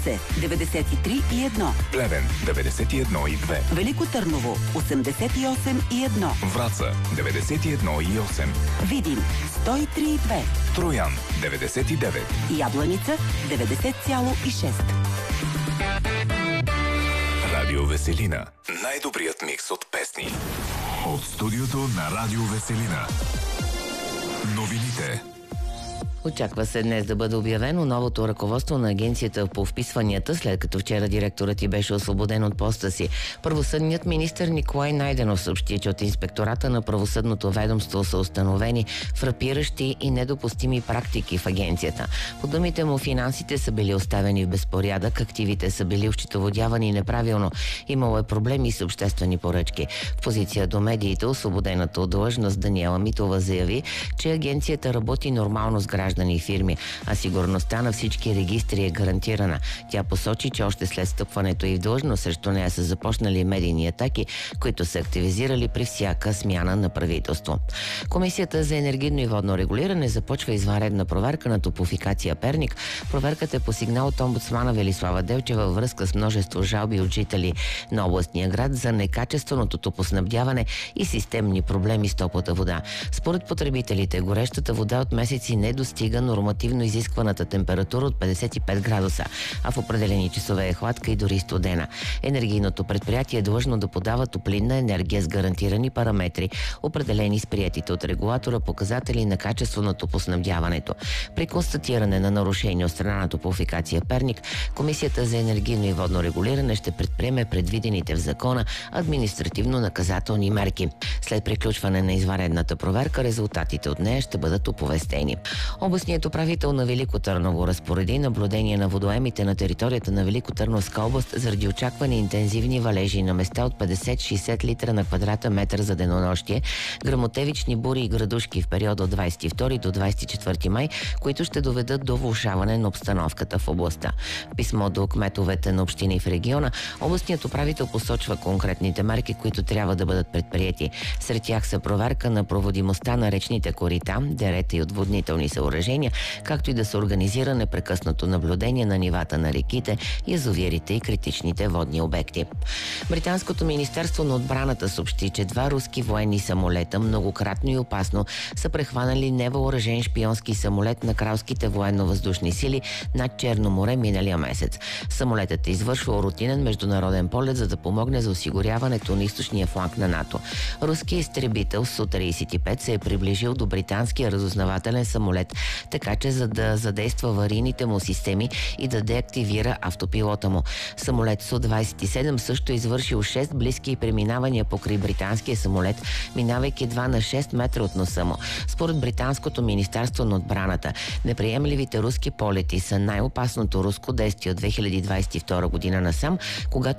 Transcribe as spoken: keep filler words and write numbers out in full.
деветдесет и три и едно. Плевен деветдесет и едно и две. Велико Търново осемдесет и осем и едно. Враца деветдесет и едно и осем. Видин сто и три и две. Троян деветдесет и девет. Ябланица деветдесет цяло и шест. Радио Веселина. Най-добрият микс от песни. От студиото на Радио Веселина. Новините. Очаква се днес да бъде обявено новото ръководство на агенцията по вписванията, след като вчера директорът й беше освободен от поста си. Правосъдният министър Николай Найденов съобщи, че от инспектората на правосъдното ведомство са установени фрапиращи и недопустими практики в агенцията. По думите му, финансите са били оставени в безпорядък, активите са били осчетоводявани неправилно, имало е проблеми с обществени поръчки. В позиция до медиите, освободената от длъжност Даниела Митова заяви, че агенцията работи нормално с гражданите и фирми, а сигурността на всички регистри е гарантирана. Тя посочи, че още след стъпването и в длъжност срещу нея са започнали медийни атаки, които са активизирали при всяка смяна на правителство. Комисията за енергийно и водно регулиране започва извънредна проверка на Топлофикация Перник. Проверката е по сигнал от омбудсмана Велислава Делчева във връзка с множество жалби от жители на областния град за некачественото топлоснабдяване и системни проблеми с топлата вода. Според потребителите, горещата вода от месеци не достига стига нормативно изискваната температура от петдесет и пет градуса, а в определени часове е хладка и дори студена. Енергийното предприятие е длъжно да подава топлинна енергия с гарантирани параметри, определени с приетите от регулатора показатели на качество на топлоснабдяването. При констатиране на нарушение от страна на Топлофикация Перник, Комисията за енергийно и водно регулиране ще предприеме предвидените в закона административно-наказателни мерки. След приключване на извънредната проверка, резултатите от нея ще бъдат оповестени. Областният управител на Велико Търново разпореди наблюдение на водоемите на територията на Великотърновска област заради очаквани интензивни валежи на места от петдесет-шейсет литра на квадратен метър за денонощие, гръмотевични бури и градушки в периода от двадесет и втори до двадесет и четвърти май, които ще доведат до влошаване на обстановката в областта. В писмо до кметовете на общини в региона, областният управител посочва конкретните мерки, които трябва да бъдат предприети. Сред тях са проверка на проводимостта на речните корита, дерета и отводнителни съоръжения, както и да се организира непрекъснато наблюдение на нивата на реките, язовирите и критичните водни обекти. Британското министерство на отбраната съобщи, че два руски военни самолета многократно и опасно са прехванали невъоръжен шпионски самолет на кралските военно-въздушни сили над Черно море миналия месец. Самолетът е извършвал рутинен международен полет, за да помогне за осигуряването на източния фланг на НАТО. Руският изтребител Су тридесет и пет се е приближил до британския разузнавателен самолет, така че за да задейства аварийните му системи и да деактивира автопилота му. Самолет Су двадесет и седем също е извършил шест близки преминавания покрай британския самолет, минавайки едва на шест метра от носа му. Според британското министерство на отбраната, неприемливите руски полети са най-опасното руско действие от две хиляди двадесет и втора година насам, когато